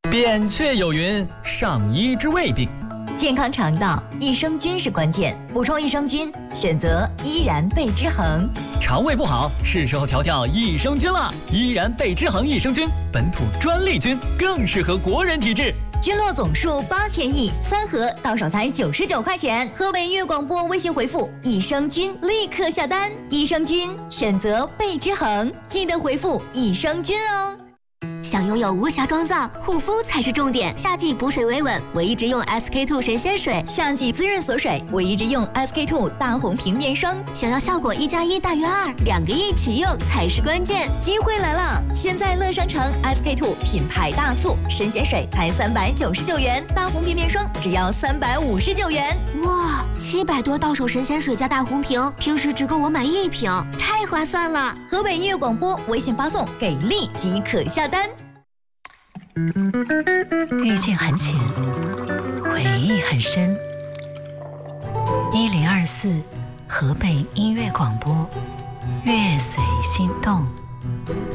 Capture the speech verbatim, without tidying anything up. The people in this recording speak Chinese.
扁鹊有云：上医之未病。 健康肠道，益生菌是关键。补充益生菌，选择依然贝之恒。 肠胃不好，是时候调调益生菌了。依然贝之恒益生菌，本土专利菌，更适合国人体质。 菌落总数八千亿，三盒到手才九十九块钱。河北音乐广播微信回复“益生菌”，立刻下单。益生菌选择贝之恒，记得回复“益生菌”哦。 想拥有无瑕妆造，护肤才是重点。夏季补水维稳，我一直用 S K two 神仙水； 夏季滋润锁水，我一直用 S K two 大红瓶面霜。 想要效果一加一大于二，两个一起用才是关键。 机会来了！现在乐商城 S K two 品牌大促，神仙水才三百九十九元，大红瓶面霜只要三百五十九元。 哇，七百多到手神仙水加大红瓶，平时只够我买一瓶，太划算了！ 河北音乐广播微信发送给力即可下单。 遇见很浅，回忆很深。一零二四河北音乐广播，乐随心动。